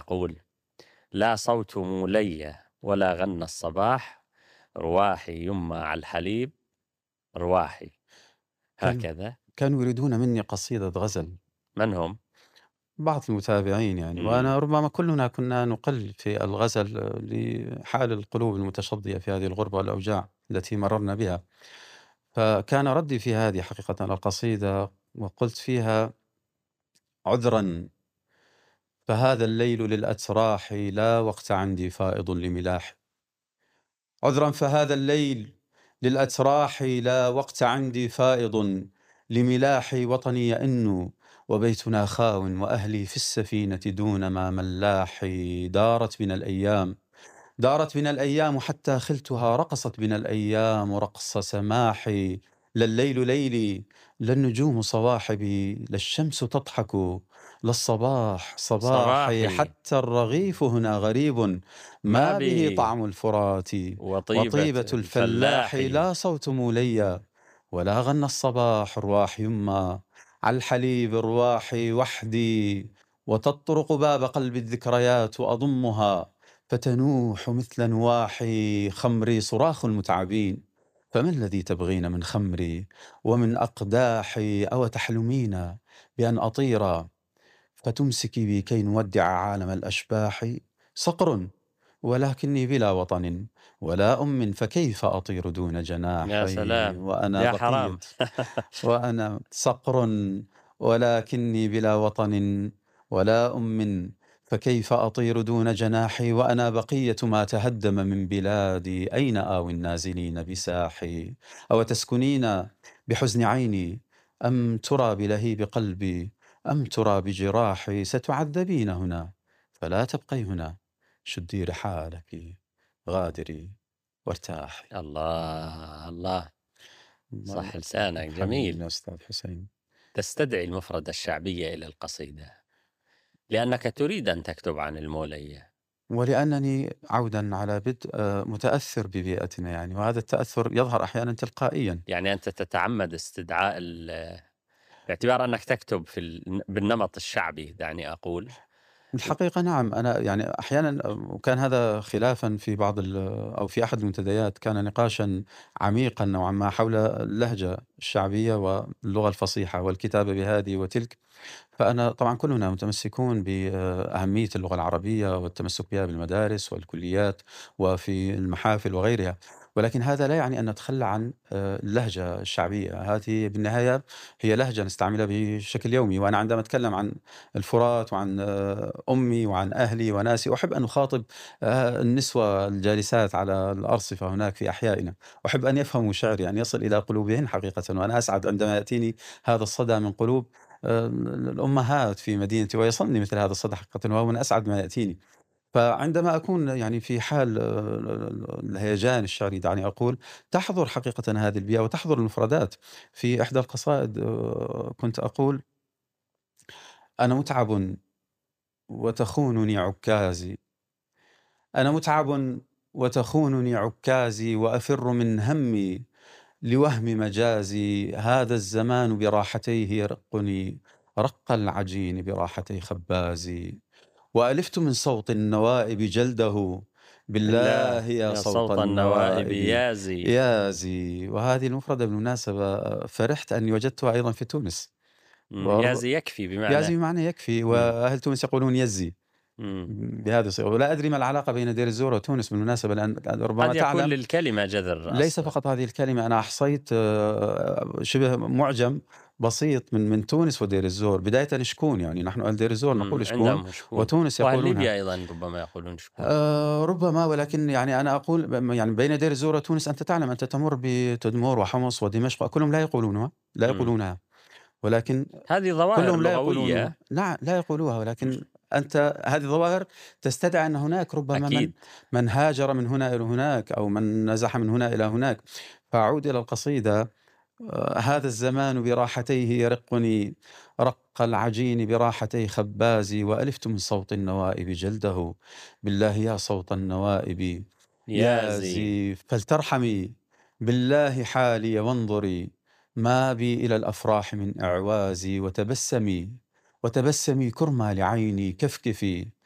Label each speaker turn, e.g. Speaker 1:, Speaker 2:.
Speaker 1: يقول: لا صوت مولية ولا غنى الصباح، رواحي يما على الحليب رواحي.
Speaker 2: كان
Speaker 1: هكذا.
Speaker 2: كانوا يريدون مني قصيدة غزل،
Speaker 1: من هم؟
Speaker 2: بعض المتابعين يعني،
Speaker 1: مم.
Speaker 2: وأنا ربما كلنا كنا نقل في الغزل لحال القلوب المتشظية في هذه الغربة والأوجاع التي مررنا بها. فكان ردي في هذه حقيقة القصيدة، وقلت فيها: عذرا فهذا الليل للأتراح لا وقت عندي فائض لملاح. عذرا فهذا الليل للأتراح لا وقت عندي فائض لملاح. وطني يئن وبيتنا خاو وأهلي في السفينة دون ما ملاح. دارت بنا الأيام، دارت بنا الأيام حتى خلتها رقصت بنا الأيام رقص سماحي. لا الليل ليلي، لا النجوم صواحبي، لا الشمس تضحك، لا الصباح صباحي.
Speaker 1: صباحي
Speaker 2: حتى الرغيف هنا غريب
Speaker 1: ما
Speaker 2: ما به
Speaker 1: به
Speaker 2: طعم الفرات
Speaker 1: وطيبة
Speaker 2: وطيبة الفلاح.
Speaker 1: الفلاح.
Speaker 2: لا صوت موليا ولا غنى الصباح، رواح يما على الحليب رواحي وحدي. وتطرق باب قلبي الذكريات وأضمها فتنوح مثل نواح خمري. صراخ المتعبين: فما الذي تبغين من خمري ومن أقداحي؟ أو تحلمين بأن أطير فتمسكي بي كي نودع عالم الأشباح؟ صقر ولكني بلا وطن ولا أم، فكيف أطير دون
Speaker 1: يا
Speaker 2: جناحي؟
Speaker 1: سلام،
Speaker 2: وأنا
Speaker 1: يا
Speaker 2: بقية،
Speaker 1: حرام.
Speaker 2: وأنا صقر ولكني بلا وطن ولا أم، فكيف أطير دون جناحي؟ وأنا بقية ما تهدم من بلادي، أين آوي النازلين بساحي؟ أو تسكنين بحزن عيني، أم ترى بلهيب قلبي، أم ترى بجراحي؟ ستعذبين هنا فلا تبقي هنا، شدي رحالك غادري وارتاحي.
Speaker 1: الله الله،
Speaker 2: الله
Speaker 1: صح لسانك، جميل.
Speaker 2: يحيينا أستاذ حسين.
Speaker 1: تستدعي المفردة الشعبية إلى القصيدة لأنك تريد أن تكتب عن المولية.
Speaker 2: ولأنني عودا على بدء متأثر ببيئتنا يعني، وهذا التأثر يظهر أحيانا تلقائيا.
Speaker 1: يعني أنت تتعمد استدعاء باعتبار أنك تكتب بالنمط الشعبي، دعني أقول. و-
Speaker 2: الحقيقة نعم، أنا يعني أحيانا، وكان هذا خلافا في بعض أو في أحد المنتديات، كان نقاشا عميقا نوعا ما حول اللهجة الشعبية واللغة الفصيحة والكتابة بهذه وتلك. فأنا طبعا كلنا متمسكون بأهمية اللغة العربية والتمسك بها بالمدارس والكليات وفي المحافل وغيرها، ولكن هذا لا يعني أن نتخلى عن اللهجة الشعبية. هذه بالنهاية هي لهجة نستعملها بشكل يومي. وأنا عندما أتكلم عن الفرات وعن أمي وعن أهلي وناسي، أحب أن أخاطب النسوة الجالسات على الأرصفة هناك في أحيائنا. أحب أن يفهموا شعري، أن يصل إلى قلوبهن حقيقة. وأنا أسعد عندما يأتيني هذا الصدى من قلوب الأمهات في مدينتي، ويصلني مثل هذا الصدى حقيقة، وهو من أسعد ما يأتيني. فعندما أكون يعني في حال الهيجان الشعري دعني أقول، تحضر حقيقة هذه البيئة وتحضر المفردات. في إحدى القصائد كنت أقول: أنا متعب وتخونني عكازي، أنا متعب وتخونني عكازي، وأفر من همي لوهم مجازي. هذا الزمان براحتيه يرقني رق العجين براحتي خبازي. وألفت من صوت النوائب جلده، بالله
Speaker 1: بالله
Speaker 2: يا
Speaker 1: يا
Speaker 2: صوت
Speaker 1: صوت النوائب
Speaker 2: النوائب
Speaker 1: يازي.
Speaker 2: يازي. وهذه المفردة بالمناسبة فرحت أني وجدتها أيضا في تونس.
Speaker 1: يازي يكفي
Speaker 2: يازي
Speaker 1: بمعنى.
Speaker 2: بمعنى يكفي،
Speaker 1: مم.
Speaker 2: وأهل تونس يقولون يزي
Speaker 1: مم.
Speaker 2: بهذه الصيغة. ولا أدري ما العلاقة بين دير الزور وتونس بالمناسبة، لأن ربما
Speaker 1: قد يكون
Speaker 2: تعلم
Speaker 1: للكلمة جذر
Speaker 2: ليس
Speaker 1: أصلا.
Speaker 2: فقط هذه الكلمة. أنا أحصيت شبه معجم بسيط من تونس ودير الزور. بداية شكون، يعني نحن أهل دير الزور نقول شكون،
Speaker 1: عندهم شكون،
Speaker 2: وتونس
Speaker 1: وأهل
Speaker 2: يقولونها
Speaker 1: ليبيا أيضا ربما يقولون شكون.
Speaker 2: ربما. ولكن يعني أنا أقول يعني بين دير الزور وتونس، أنت تعلم، أنت تمر بتدمور وحمص ودمشق، كلهم لا يقولونها، لا
Speaker 1: مم.
Speaker 2: يقولونها، ولكن
Speaker 1: هذه ظواهر
Speaker 2: كلهم لا يقولونها.
Speaker 1: لغوية.
Speaker 2: لا، لا يقولوها، ولكن أنت هذه الظواهر تستدعي أن هناك ربما
Speaker 1: أكيد.
Speaker 2: من هاجر من هنا إلى هناك، أو من نزح من هنا إلى هناك. فأعود إلى القصيدة: هذا الزمان براحتيه يرقني رق العجين براحتي خبازي. وألفت من صوت النوائب جلده، بالله يا صوت النوائب
Speaker 1: يازي.
Speaker 2: يازي. فلترحمي بالله حالي وانظري ما بي إلى الأفراح من إعوازي. وتبسمي كرمى لعيني كفكفي